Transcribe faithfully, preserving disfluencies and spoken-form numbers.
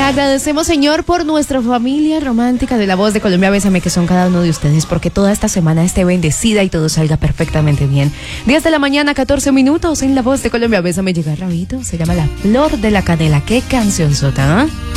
agradecemos, Señor, por nuestra familia romántica de La Voz de Colombia. Bésame, que son cada uno de ustedes, porque toda esta semana esté bendecida y todo salga perfectamente bien. diez de la mañana, catorce minutos en La Voz de Colombia. Bésame, llega Rabito. Se llama La Flor de la Canela. Qué canción sota, ¿eh?